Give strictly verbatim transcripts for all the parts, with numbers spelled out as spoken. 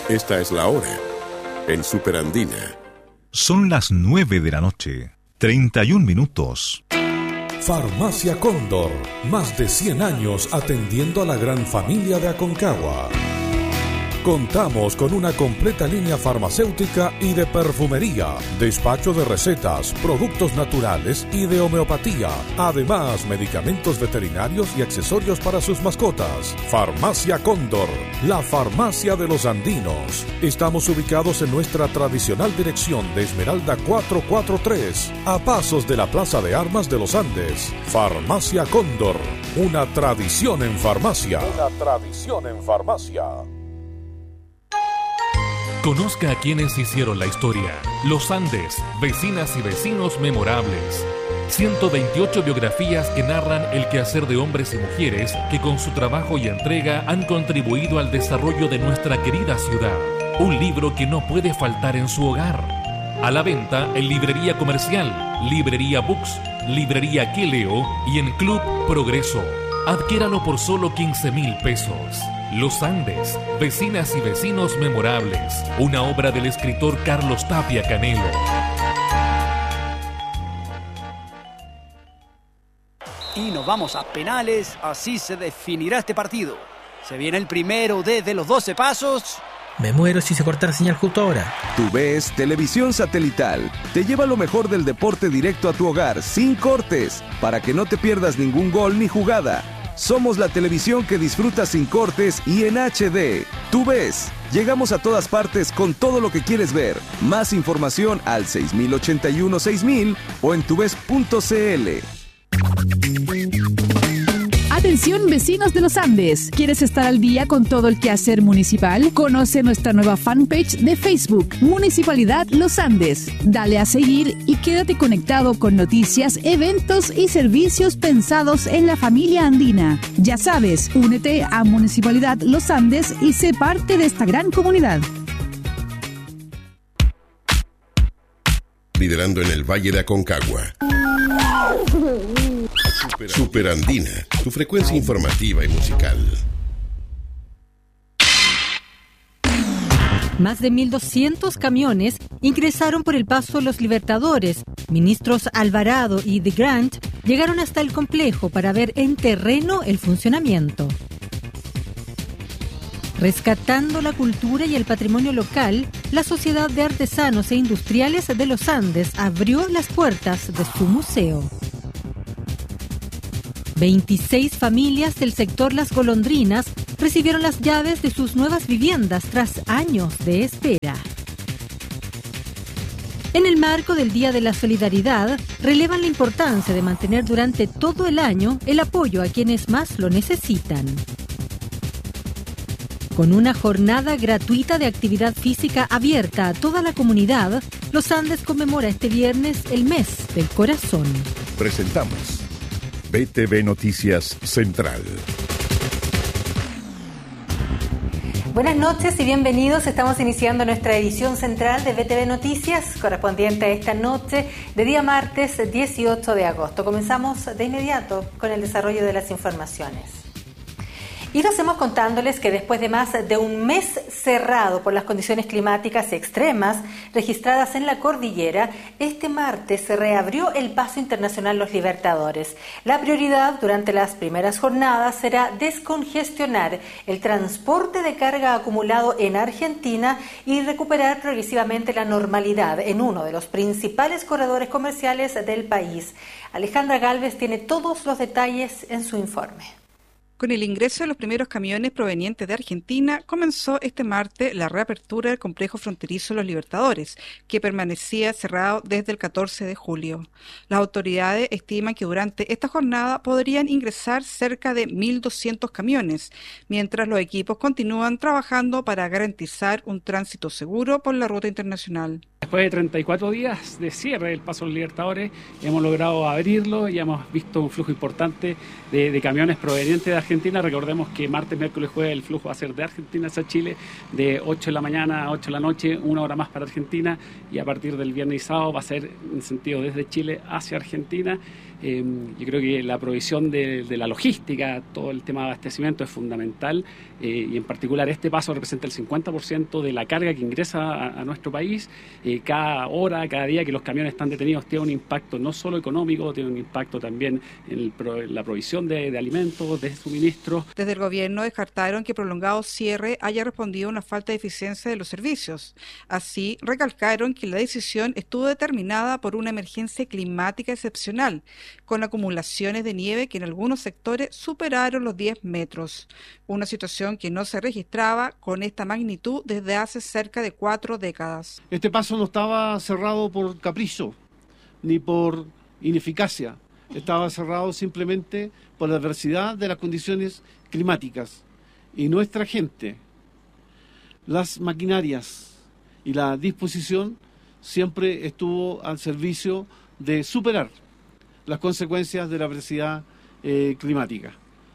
Esta es la hora en Superandina. Son las nueve de la noche, treinta y un minutos. Farmacia Cóndor, más de cien años atendiendo a la gran familia de Aconcagua. Contamos con una completa línea farmacéutica y de perfumería, despacho de recetas, productos naturales y de homeopatía. Además, medicamentos veterinarios y accesorios para sus mascotas. Farmacia Cóndor, la farmacia de los andinos. Estamos ubicados en nuestra tradicional dirección de Esmeralda cuatrocientos cuarenta y tres, a pasos de la Plaza de Armas de los Andes. Farmacia Cóndor, una tradición en farmacia. Una tradición en farmacia. Conozca a quienes hicieron la historia. Los Andes, vecinas y vecinos memorables. ciento veintiocho biografías que narran el quehacer de hombres y mujeres que con su trabajo y entrega han contribuido al desarrollo de nuestra querida ciudad. Un libro que no puede faltar en su hogar. A la venta en Librería Comercial, Librería Books, Librería Que Leo y en Club Progreso. Adquiéralo por solo quince mil pesos. Los Andes, vecinas y vecinos memorables. Una obra del escritor Carlos Tapia Canelo. Y nos vamos a penales, así se definirá este partido. Se viene el primero desde los doce pasos. Me muero si se corta la señal justo ahora. TUVES Televisión Satelital te lleva lo mejor del deporte directo a tu hogar, sin cortes, para que no te pierdas ningún gol ni jugada. Somos la televisión que disfrutas sin cortes y en H D. TUVES. Llegamos a todas partes con todo lo que quieres ver. Más información al seis mil ochenta y uno seis mil o en tuves punto c l. Atención, vecinos de los Andes. ¿Quieres estar al día con todo el quehacer municipal? Conoce nuestra nueva fanpage de Facebook, Municipalidad Los Andes. Dale a seguir y quédate conectado con noticias, eventos y servicios pensados en la familia andina. Ya sabes, únete a Municipalidad Los Andes y sé parte de esta gran comunidad. Liderando en el Valle de Aconcagua. Superandina, tu frecuencia informativa y musical. Más de mil doscientos camiones ingresaron por el Paso Los Libertadores. Ministros Alvarado y de Grant llegaron hasta el complejo para ver en terreno el funcionamiento. Rescatando la cultura y el patrimonio local, la Sociedad de Artesanos e Industriales de los Andes abrió las puertas de su museo. veintiséis familias del sector Las Golondrinas recibieron las llaves de sus nuevas viviendas tras años de espera. En el marco del Día de la Solidaridad, relevan la importancia de mantener durante todo el año el apoyo a quienes más lo necesitan. Con una jornada gratuita de actividad física abierta a toda la comunidad, Los Andes conmemora este viernes el Mes del Corazón. Presentamos B T V Noticias Central. Buenas noches y bienvenidos. Estamos iniciando nuestra edición central de B T V Noticias, correspondiente a esta noche de día martes dieciocho de agosto. Comenzamos de inmediato con el desarrollo de las informaciones. Y lo hacemos contándoles que después de más de un mes cerrado por las condiciones climáticas extremas registradas en la cordillera, este martes se reabrió el Paso Internacional Los Libertadores. La prioridad durante las primeras jornadas será descongestionar el transporte de carga acumulado en Argentina y recuperar progresivamente la normalidad en uno de los principales corredores comerciales del país. Alejandra Galvez tiene todos los detalles en su informe. Con el ingreso de los primeros camiones provenientes de Argentina, comenzó este martes la reapertura del complejo fronterizo Los Libertadores, que permanecía cerrado desde el catorce de julio. Las autoridades estiman que durante esta jornada podrían ingresar cerca de mil doscientos camiones, mientras los equipos continúan trabajando para garantizar un tránsito seguro por la ruta internacional. Después de treinta y cuatro días de cierre del Paso Los Libertadores, hemos logrado abrirlo y hemos visto un flujo importante de, de camiones provenientes de Argentina. Recordemos que martes, miércoles, jueves el flujo va a ser de Argentina hacia Chile, de ocho de la mañana a ocho de la noche, una hora más para Argentina, y a partir del viernes y sábado va a ser en sentido desde Chile hacia Argentina. Eh, yo creo que la provisión de, de la logística, todo el tema de abastecimiento es fundamental, eh, y en particular este paso representa el cincuenta por ciento de la carga que ingresa a, a nuestro país. Eh, cada hora, cada día que los camiones están detenidos tiene un impacto no solo económico, tiene un impacto también en, el, en la provisión de, de alimentos, de suministros. Desde el gobierno descartaron que prolongado cierre haya respondido a una falta de eficiencia de los servicios. Así, recalcaron que la decisión estuvo determinada por una emergencia climática excepcional, con acumulaciones de nieve que en algunos sectores superaron los diez metros, una situación que no se registraba con esta magnitud desde hace cerca de cuatro décadas. Este paso no estaba cerrado por capricho ni por ineficacia, estaba cerrado simplemente por la adversidad de las condiciones climáticas, y nuestra gente, las maquinarias y la disposición siempre estuvo al servicio de superar las consecuencias de la adversidad eh, climática.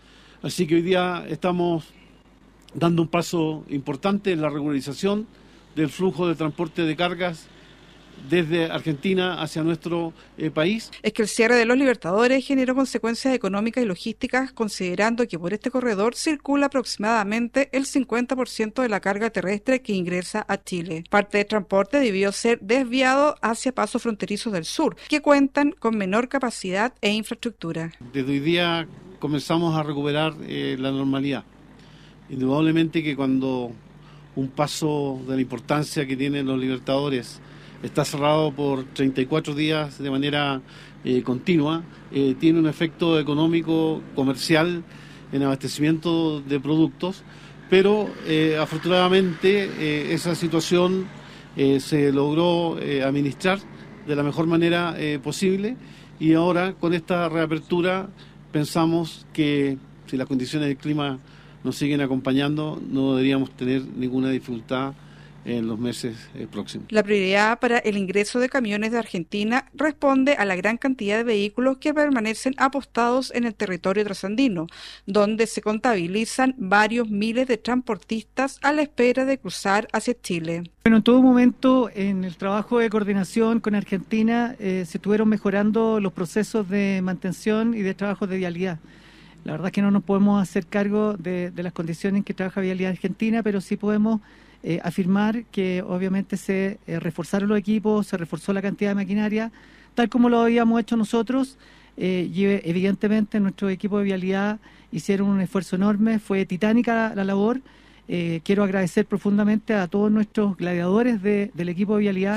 Así que hoy día estamos dando un paso importante en la regularización del flujo de transporte de cargas desde Argentina hacia nuestro eh, país. Es que el cierre de los Libertadores generó consecuencias económicas y logísticas, considerando que por este corredor circula aproximadamente el cincuenta por ciento de la carga terrestre que ingresa a Chile. Parte del transporte debió ser desviado hacia pasos fronterizos del sur, que cuentan con menor capacidad e infraestructura. Desde hoy día comenzamos a recuperar eh, la normalidad. Indudablemente que cuando un paso de la importancia que tienen los Libertadores está cerrado por treinta y cuatro días de manera eh, continua, eh, tiene un efecto económico, comercial, en abastecimiento de productos, pero eh, afortunadamente eh, esa situación eh, se logró eh, administrar de la mejor manera eh, posible, y ahora con esta reapertura pensamos que si las condiciones del clima nos siguen acompañando no deberíamos tener ninguna dificultad en los meses eh, próximos. La prioridad para el ingreso de camiones de Argentina responde a la gran cantidad de vehículos que permanecen apostados en el territorio trasandino, donde se contabilizan varios miles de transportistas a la espera de cruzar hacia Chile. Bueno, en todo momento, en el trabajo de coordinación con Argentina, eh, se estuvieron mejorando los procesos de mantención y de trabajo de vialidad. La verdad es que no nos podemos hacer cargo de, de las condiciones en que trabaja Vialidad Argentina, pero sí podemos Eh, afirmar que obviamente se eh, reforzaron los equipos, se reforzó la cantidad de maquinaria, tal como lo habíamos hecho nosotros, eh, y evidentemente nuestro equipo de vialidad hicieron un esfuerzo enorme, fue titánica la, la labor. Eh, quiero agradecer profundamente a todos nuestros gladiadores de, del equipo de vialidad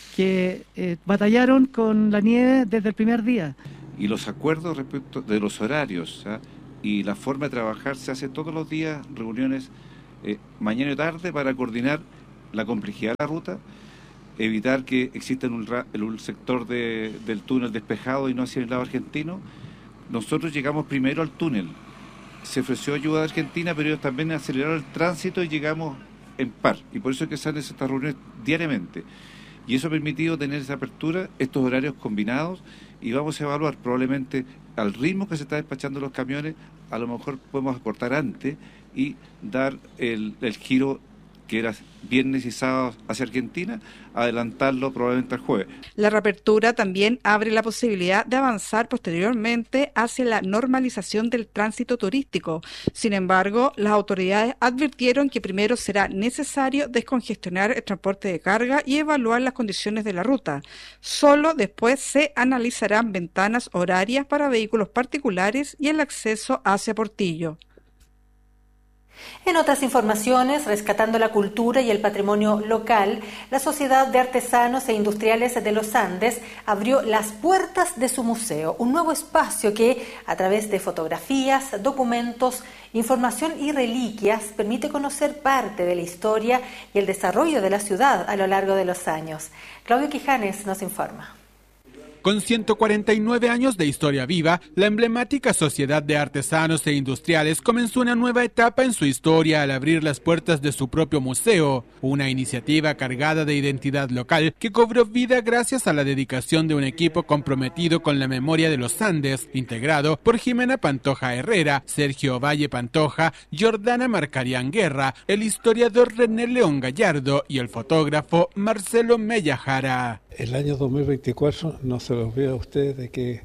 que eh, batallaron con la nieve desde el primer día. Y los acuerdos respecto de los horarios, ¿ah? y la forma de trabajar se hace todos los días, reuniones Eh, mañana y tarde para coordinar la complejidad de la ruta, evitar que exista un, un sector de, del túnel despejado y no hacia el lado argentino. Nosotros llegamos primero al túnel, se ofreció ayuda a Argentina, pero ellos también aceleraron el tránsito y llegamos en par, y por eso es que salen estas reuniones diariamente, y eso ha permitido tener esa apertura, estos horarios combinados, y vamos a evaluar probablemente al ritmo que se está despachando los camiones, a lo mejor podemos acortar antes y dar el, el giro que era viernes y sábado hacia Argentina, adelantarlo probablemente al jueves. La reapertura también abre la posibilidad de avanzar posteriormente hacia la normalización del tránsito turístico. Sin embargo, las autoridades advirtieron que primero será necesario descongestionar el transporte de carga y evaluar las condiciones de la ruta. Solo después se analizarán ventanas horarias para vehículos particulares y el acceso hacia Portillo. En otras informaciones, rescatando la cultura y el patrimonio local, la Sociedad de Artesanos e Industriales de los Andes abrió las puertas de su museo, un nuevo espacio que, a través de fotografías, documentos, información y reliquias, permite conocer parte de la historia y el desarrollo de la ciudad a lo largo de los años. Claudio Quijanes nos informa. Con ciento cuarenta y nueve años de historia viva, la emblemática Sociedad de Artesanos e Industriales comenzó una nueva etapa en su historia al abrir las puertas de su propio museo, una iniciativa cargada de identidad local que cobró vida gracias a la dedicación de un equipo comprometido con la memoria de los Andes, integrado por Jimena Pantoja Herrera, Sergio Valle Pantoja, Jordana Marcarián Guerra, el historiador René León Gallardo y el fotógrafo Marcelo Mella Jara. El año dos mil veinticuatro no se los olvida a ustedes de que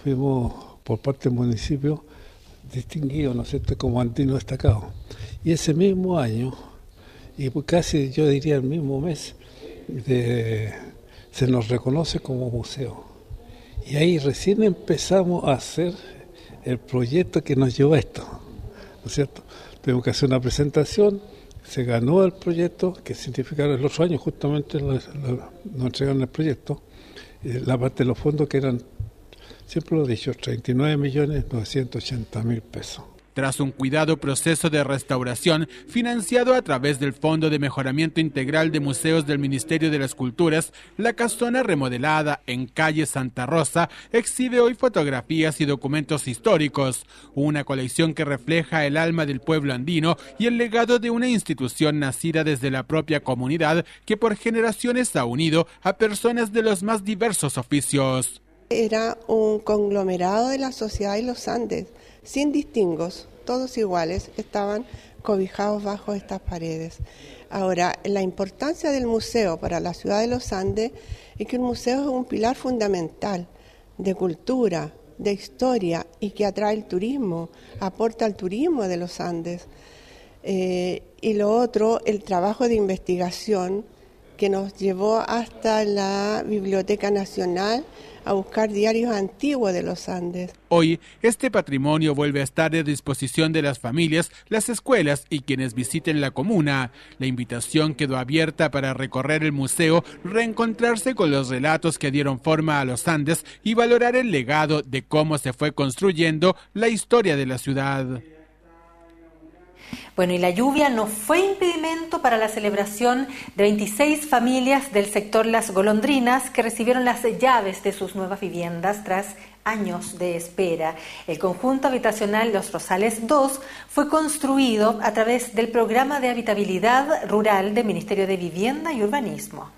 fuimos por parte del municipio distinguidos, ¿no es cierto?, como andino destacado. Y ese mismo año, y casi yo diría el mismo mes, de, se nos reconoce como museo. Y ahí recién empezamos a hacer el proyecto que nos llevó a esto, ¿no es cierto? Tuvimos que hacer una presentación, se ganó el proyecto, que significa el otro año justamente lo, lo, nos entregaron el proyecto, la parte de los fondos que eran, siempre lo he dicho, treinta y nueve millones novecientos ochenta mil pesos. Tras un cuidado proceso de restauración financiado a través del Fondo de Mejoramiento Integral de Museos del Ministerio de las Culturas, la casona remodelada en calle Santa Rosa exhibe hoy fotografías y documentos históricos, una colección que refleja el alma del pueblo andino y el legado de una institución nacida desde la propia comunidad que por generaciones ha unido a personas de los más diversos oficios. Era un conglomerado de la sociedad de los Andes, sin distingos, todos iguales, estaban cobijados bajo estas paredes. Ahora, la importancia del museo para la ciudad de los Andes es que un museo es un pilar fundamental de cultura, de historia y que atrae el turismo, aporta al turismo de los Andes. Eh, y lo otro, el trabajo de investigación que nos llevó hasta la Biblioteca Nacional a buscar diarios antiguos de los Andes. Hoy, este patrimonio vuelve a estar a disposición de las familias, las escuelas y quienes visiten la comuna. La invitación quedó abierta para recorrer el museo, reencontrarse con los relatos que dieron forma a los Andes y valorar el legado de cómo se fue construyendo la historia de la ciudad. Bueno, y la lluvia no fue impedimento para la celebración de veintiséis familias del sector Las Golondrinas que recibieron las llaves de sus nuevas viviendas tras años de espera. El conjunto habitacional Los Rosales dos fue construido a través del programa de habitabilidad rural del Ministerio de Vivienda y Urbanismo.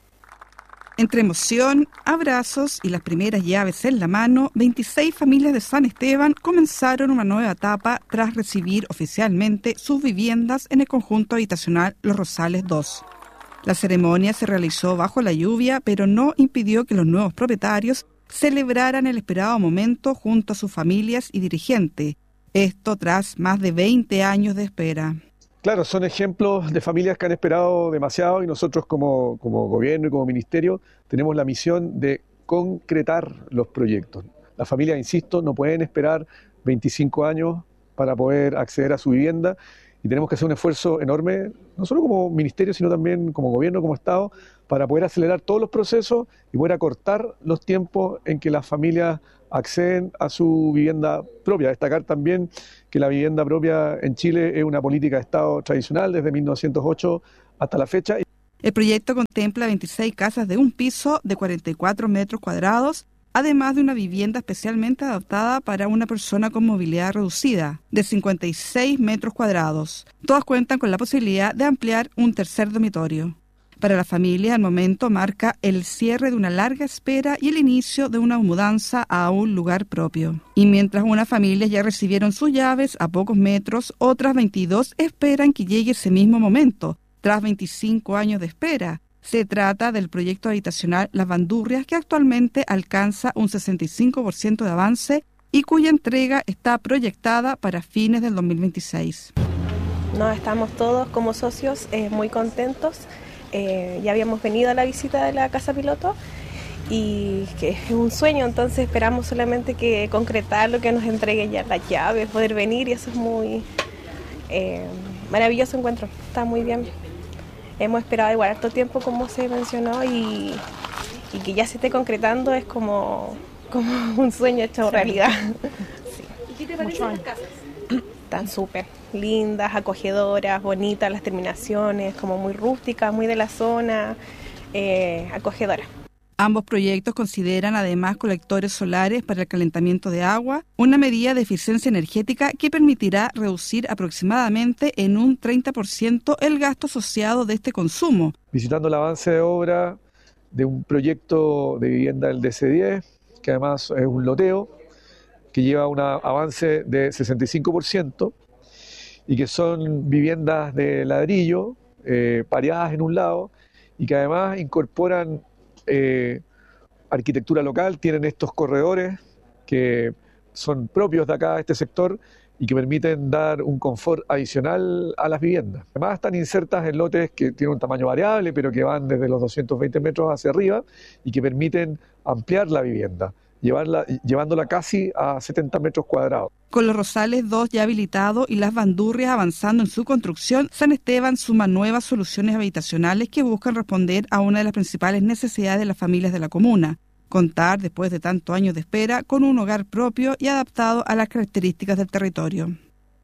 Entre emoción, abrazos y las primeras llaves en la mano, veintiséis familias de San Esteban comenzaron una nueva etapa tras recibir oficialmente sus viviendas en el conjunto habitacional Los Rosales dos. La ceremonia se realizó bajo la lluvia, pero no impidió que los nuevos propietarios celebraran el esperado momento junto a sus familias y dirigentes. Esto tras más de veinte años de espera. Claro, son ejemplos de familias que han esperado demasiado y nosotros como, como gobierno y como ministerio tenemos la misión de concretar los proyectos. Las familias, insisto, no pueden esperar veinticinco años para poder acceder a su vivienda y tenemos que hacer un esfuerzo enorme, no solo como ministerio, sino también como gobierno, como Estado, para poder acelerar todos los procesos y poder acortar los tiempos en que las familias acceden a su vivienda propia. Destacar también que la vivienda propia en Chile es una política de Estado tradicional desde mil novecientos ocho hasta la fecha. El proyecto contempla veintiséis casas de un piso de cuarenta y cuatro metros cuadrados, además de una vivienda especialmente adaptada para una persona con movilidad reducida, de cincuenta y seis metros cuadrados. Todas cuentan con la posibilidad de ampliar un tercer dormitorio. Para la familia, el momento marca el cierre de una larga espera y el inicio de una mudanza a un lugar propio. Y mientras unas familias ya recibieron sus llaves a pocos metros, otras veintidós esperan que llegue ese mismo momento, tras veinticinco años de espera. Se trata del proyecto habitacional Las Bandurrias, que actualmente alcanza un sesenta y cinco por ciento de avance y cuya entrega está proyectada para fines del dos mil veintiséis. No, estamos todos como socios eh, muy contentos. Eh, ya habíamos venido a la visita de la Casa Piloto y que es un sueño, entonces esperamos solamente que concretarlo, que nos entreguen ya las llaves, poder venir y eso es muy eh, maravilloso encuentro, está muy bien. Hemos esperado igual harto tiempo como se mencionó y, y que ya se esté concretando es como, como un sueño hecho realidad. Sí. ¿Y qué te parecen las casas? Están súper lindas, acogedoras, bonitas las terminaciones, como muy rústicas, muy de la zona, eh, acogedoras. Ambos proyectos consideran además colectores solares para el calentamiento de agua, una medida de eficiencia energética que permitirá reducir aproximadamente en un treinta por ciento el gasto asociado de este consumo. Visitando el avance de obra de un proyecto de vivienda del D C diez, que además es un loteo, que lleva un avance de sesenta y cinco por ciento y que son viviendas de ladrillo, eh, pareadas en un lado y que además incorporan eh, arquitectura local, tienen estos corredores que son propios de acá, de este sector, y que permiten dar un confort adicional a las viviendas. Además están insertas en lotes que tienen un tamaño variable, pero que van desde los doscientos veinte metros hacia arriba y que permiten ampliar la vivienda, llevarla, llevándola casi a setenta metros cuadrados. Con los Rosales dos ya habilitados y las Bandurrias avanzando en su construcción, San Esteban suma nuevas soluciones habitacionales que buscan responder a una de las principales necesidades de las familias de la comuna: contar, después de tantos años de espera, con un hogar propio y adaptado a las características del territorio.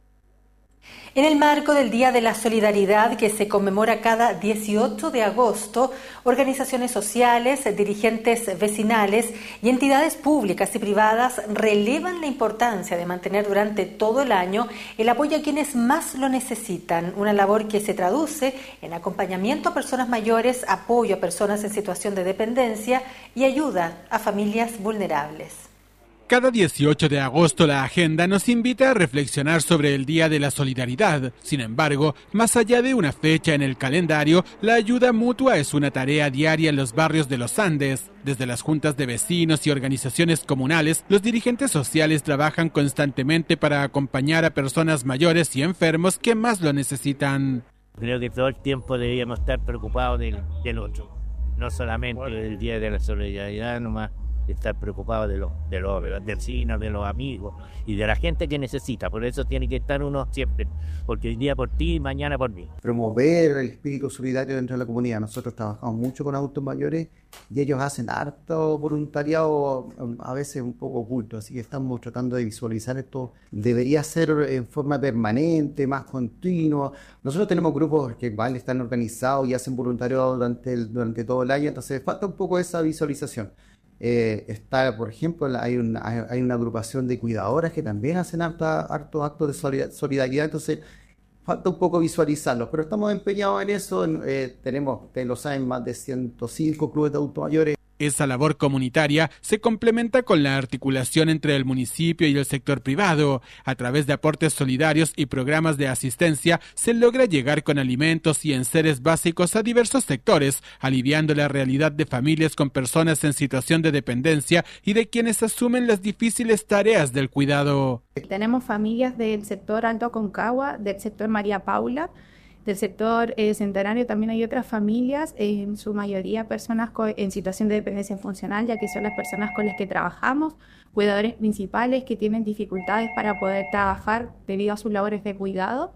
En el marco del Día de la Solidaridad, que se conmemora cada dieciocho de agosto, organizaciones sociales, dirigentes vecinales y entidades públicas y privadas relevan la importancia de mantener durante todo el año el apoyo a quienes más lo necesitan, una labor que se traduce en acompañamiento a personas mayores, apoyo a personas en situación de dependencia y ayuda a familias vulnerables. Cada dieciocho de agosto la agenda nos invita a reflexionar sobre el Día de la Solidaridad. Sin embargo, más allá de una fecha en el calendario, la ayuda mutua es una tarea diaria en los barrios de los Andes. Desde las juntas de vecinos y organizaciones comunales, los dirigentes sociales trabajan constantemente para acompañar a personas mayores y enfermos que más lo necesitan. Creo que todo el tiempo deberíamos estar preocupados del, del otro, no solamente del Día de la Solidaridad nomás. Estar preocupado de los de los vecinos, de los amigos y de la gente que necesita. Por eso tiene que estar uno siempre, porque hoy día por ti, mañana por mí. Promover el espíritu solidario dentro de la comunidad. Nosotros trabajamos mucho con adultos mayores y ellos hacen harto voluntariado, a veces un poco oculto, así que estamos tratando de visualizar esto. Debería ser en forma permanente, más continua. Nosotros tenemos grupos que igual están organizados y hacen voluntariado durante, el, durante todo el año, entonces falta un poco esa visualización. Eh, está, por ejemplo, hay una, hay una agrupación de cuidadoras que también hacen hartos harto actos de solidaridad, entonces falta un poco visualizarlos, pero estamos empeñados en eso. Eh, tenemos, ustedes lo saben, más de ciento cinco clubes de adultos mayores. Esa labor comunitaria se complementa con la articulación entre el municipio y el sector privado. A través de aportes solidarios y programas de asistencia se logra llegar con alimentos y enseres básicos a diversos sectores, aliviando la realidad de familias con personas en situación de dependencia y de quienes asumen las difíciles tareas del cuidado. Tenemos familias del sector Alto Aconcagua, del sector María Paula, del sector eh, centenario. También hay otras familias, eh, en su mayoría personas con, en situación de dependencia funcional, ya que son las personas con las que trabajamos, cuidadores principales que tienen dificultades para poder trabajar debido a sus labores de cuidado,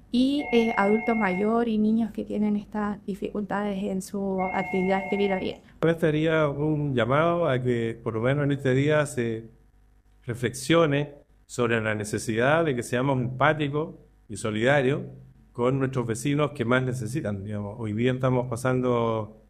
y eh, adultos mayores y niños que tienen estas dificultades en su actividad de vida diaria. Este sería un llamado a que por lo menos en este día se reflexione sobre la necesidad de que seamos empáticos y solidarios con nuestros vecinos que más necesitan. Digamos, hoy día estamos pasando